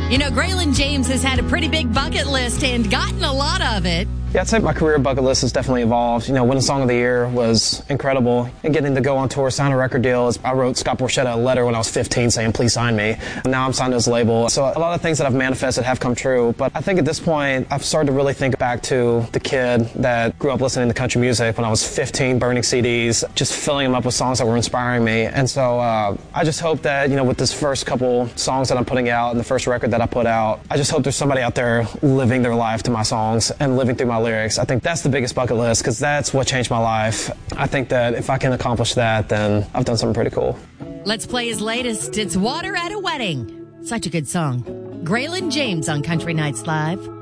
You know, Graylin James has had a pretty big bucket list and gotten a lot of it. Yeah, I'd say my career bucket list has definitely evolved. You know, winning Song of the Year was incredible. And getting to go on tour, sign a record deal. I wrote Scott Borchetta a letter when I was 15 saying, please sign me. And now I'm signed to his label. So a lot of things that I've manifested have come true. But I think at this point, I've started to really think back to the kid that grew up listening to country music when I was 15, burning CDs, just filling them up with songs that were inspiring me. And so I just hope that, you know, with this first couple songs that I'm putting out and the first record that I put out, I just hope there's somebody out there living their life to my songs and living through my lyrics. I think that's the biggest bucket list because that's what changed my life. I think that if I can accomplish that, then I've done something pretty cool. Let's play his latest. It's Water at a Wedding. Such a good song. Graylin James on Country Nights Live.